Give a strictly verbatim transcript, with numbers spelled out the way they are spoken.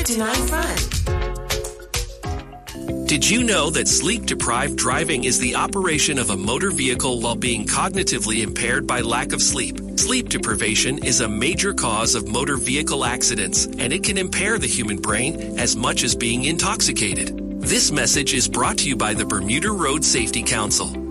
fifty-nine Front. Did you know that sleep-deprived driving is the operation of a motor vehicle while being cognitively impaired by lack of sleep? Sleep deprivation is a major cause of motor vehicle accidents, and it can impair the human brain as much as being intoxicated. This message is brought to you by the Bermuda Road Safety Council.